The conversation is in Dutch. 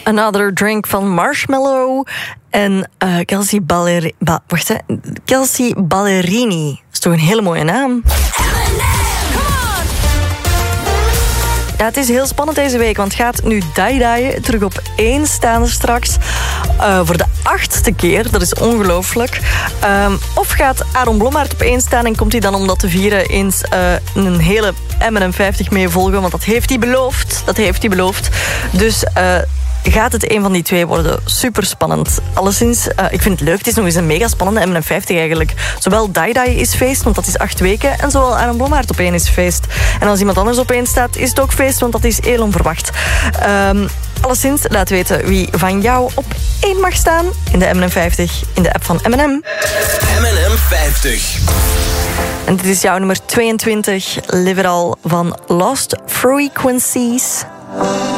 Another Drink van Marshmello en Kelsea Ballerini. Dat is toch een hele mooie naam. Ja, het is heel spannend deze week, want gaat nu Dai terug op 1 staan straks. Voor de 8e keer, dat is ongelooflijk. Of gaat Aaron Blommaert op 1 staan en komt hij dan om dat te vieren eens een hele M&M 50 mee volgen? Want dat heeft hij beloofd. Dus gaat het een van die twee worden? Super spannend. Alleszins, ik vind het leuk. Het is nog eens een mega spannende M&M 50 eigenlijk. Zowel Dai is feest, want dat is 8 weken. En zowel Aaron Blommaert op 1 is feest. En als iemand anders op 1 staat, is het ook feest, want dat is heel onverwacht. Alleszins, laat weten wie van jou op 1 mag staan in de M&M 50 in de app van M&M. M&M 50. En dit is jouw nummer 22, Live It All van Lost Frequencies.